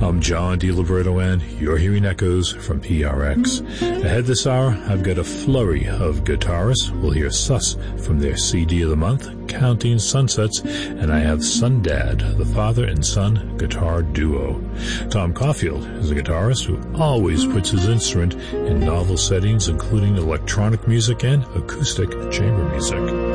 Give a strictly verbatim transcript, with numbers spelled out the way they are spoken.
I'm John DiLiberto, and you're hearing echoes from P R X. Ahead this hour, I've got a flurry of guitarists. We'll hear Sus from their C D of the month, Counting Sunsets, and I have Sundad, the father and son guitar duo. Tom Caulfield is a guitarist who always puts his instrument in novel settings, including electronic music and acoustic chamber music.